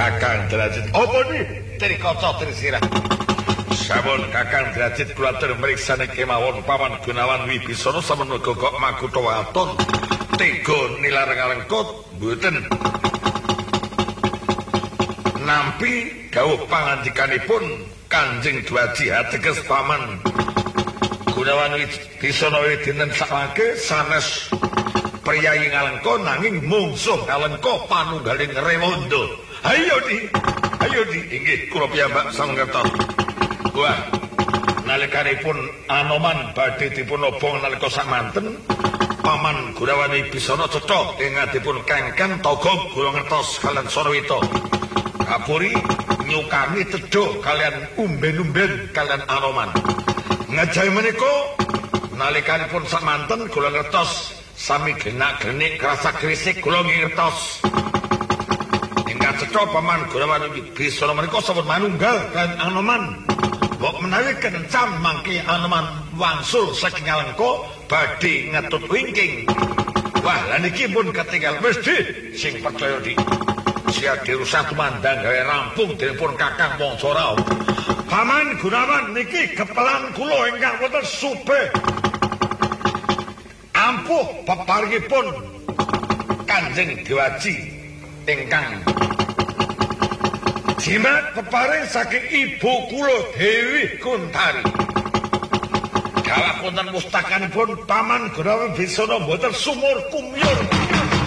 Kakang Derajat. Apa nih? Trikaca Trisirah. Sampun Kakang Derajat kula atur mriksani kemawon Paman Gunawan Wibisana sampun megogok makutha waton. Tega nilar ngalengkut mboten. Nampi dawuh pangandikanipun Kanjeng Dwaji ateges Paman Gunawan Wibisana dinten sakwake sanes priyayi ngalengka nanging mungsuh ngalengka panunggaling Rewanda. Ayo di inggih kula piyambak sang ngertos. Wah, nalikanipun Anoman badhe dipun obong nalika samanten Paman Gunawan Wibisana cetha ing ngadipun kengken toga kula ngertos kalian Sarawita. Kapuri nyukani tedha kalian umben-umben kalian Anoman. Ngajahi menika nalikanipun samanten kula ngertos sami genak-genik krasak-krisik kula ngertos. Ingkang cetha Paman Gunawan Wibisana menika sampun manunggal kalian Anoman. Mbok menawi kencam mangke Anoman wangsul saking ngalengka badhe ngetut wingking. Wah, lan iki pun ketinggal mesti sing percaya di siade usah tumandang gawe rampung dening Kakang Wangsara. Paman Gunawan niki kepelan kula ingkang wonten supeh. Ampuh peparingipun Kanjeng Dwaji ingkang jimat peparing saking ibu kula Dewi Kuntari. Kala wonten mustakanipun Paman Gunawan Wibisana mboten sumur kumyur.